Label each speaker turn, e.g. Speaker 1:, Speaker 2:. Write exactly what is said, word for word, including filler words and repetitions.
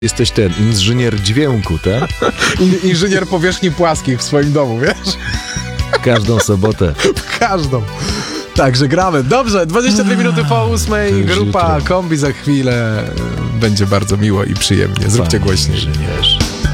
Speaker 1: Jesteś ten inżynier dźwięku, tak?
Speaker 2: In, inżynier powierzchni płaskich w swoim domu, wiesz?
Speaker 1: Każdą sobotę.
Speaker 2: W każdą. Także gramy. Dobrze, dwadzieścia dwie minuty po ósmej. Grupa
Speaker 1: jutro.
Speaker 2: Kombi za chwilę. Będzie bardzo miło i przyjemnie. Zróbcie
Speaker 1: Panie
Speaker 2: głośniej.
Speaker 1: inżynierze.